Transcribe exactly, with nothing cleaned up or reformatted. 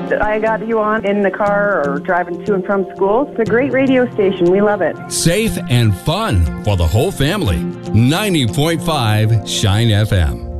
that I got you on in the car or driving to and from school. It's a great radio station. We love it. Safe and fun for the whole family. ninety point five Shine F M.